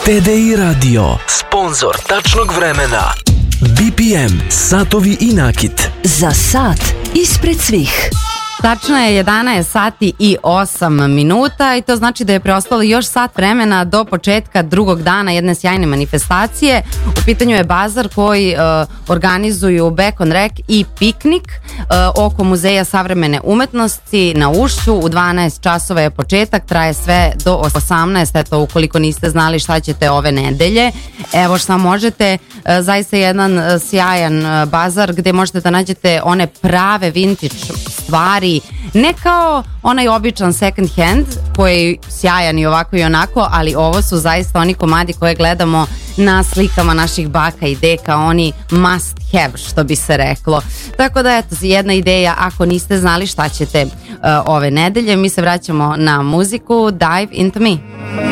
TDI Radio, sponsor tačnog vremena. BPM, satovi i nakit. Za sat ispred svih. Tačno je 11 sati i 8 minuta i to znači da je preostalo još sat vremena do početka drugog dana jedne sjajne manifestacije. U pitanju je bazar koji organizuju Back on Rec i piknik oko Muzeja savremene umetnosti na Ušću. U 12 časova je početak, traje sve do 18. Eto, ukoliko niste znali šta ćete ove nedelje, evo šta možete. Zaista jedan sjajan bazar gde možete da nađete one prave vintage stvari, ne kao onaj običan second hand koji je sjajan i ovako i onako, ali ovo su zaista oni komadi koje gledamo na slikama naših baka i deka, oni must have, što bi se reklo. Tako da eto, jedna ideja ako niste znali šta ćete ove nedelje. Mi se vraćamo na muziku. Dive into me.